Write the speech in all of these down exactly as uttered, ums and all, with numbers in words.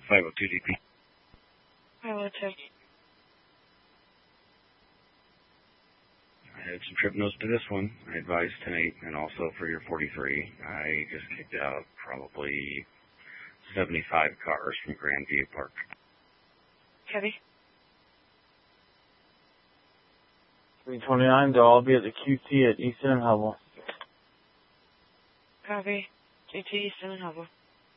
five oh two D P. five oh two. I had some trip notes to this one. I advised tonight, and also for your forty-three. I just kicked out probably seventy-five cars from Grandview Park. Heavy. three twenty-nine, they'll all be at the Q T at Easton and Hubble. Copy. Q T, Easton and Hubble.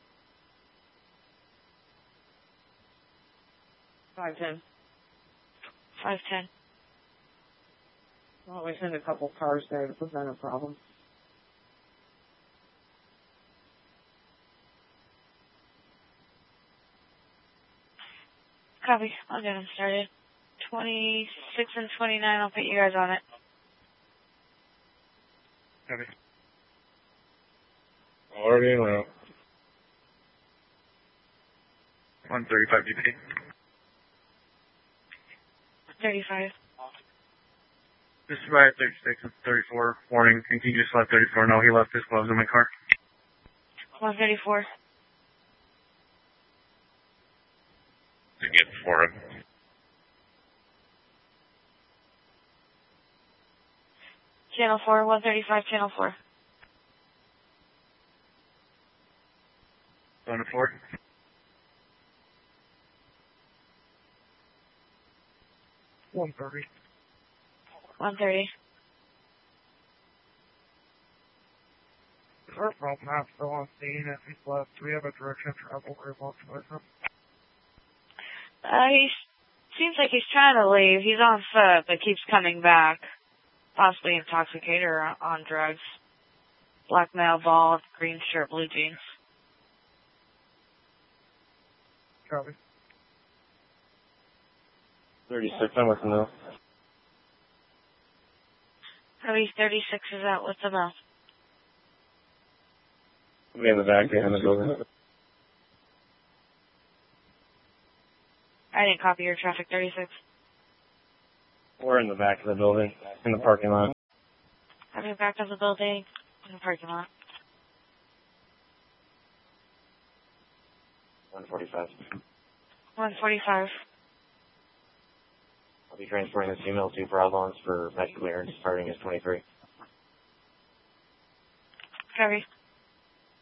five ten. five ten. Well, we send a couple cars there to prevent a problem. Copy. I'll get them started. twenty-six and twenty-nine, I'll put you guys on it. Copy. Already en route. one thirty-five D P. thirty-five. This is by thirty-six and thirty-four. Warning, contiguous left thirty-four. No, he left his gloves in my car. one thirty-four. To get for him. Channel four, one thirty-five, channel four. Going to four. one thirty. one thirty. Is our problem map still on scene? If he's left, do we have a direction of travel where he wants to with him? Uh, he seems like he's trying to leave. He's on foot, but keeps coming back. Possibly intoxicated or on drugs. Black male, bald, green shirt, blue jeans. Copy. thirty-six, I'm with him though. Copy, thirty-six is out with the bell. We'll be in the back in the building. I didn't copy your traffic, thirty-six. We're in the back of the building, in the parking lot. Copy, back of the building, in the parking lot. one forty-five. one forty-five. I'll be transporting this email to Providence for med clearance starting as twenty-three. Copy.